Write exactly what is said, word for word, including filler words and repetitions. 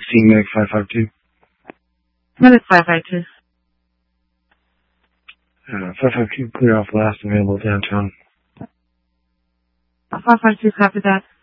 sixteen, Medic five five two. Medic five five two. Uh, five five two, clear off last available downtown. five five two, copy that.